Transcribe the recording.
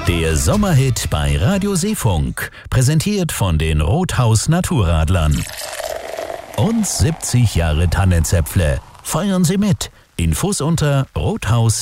Der Sommerhit bei Radio Seefunk, präsentiert von den Rothaus Naturradlern. Und 70 Jahre Tannenzäpfle. Feiern Sie mit. Infos unter rothaus-rad.de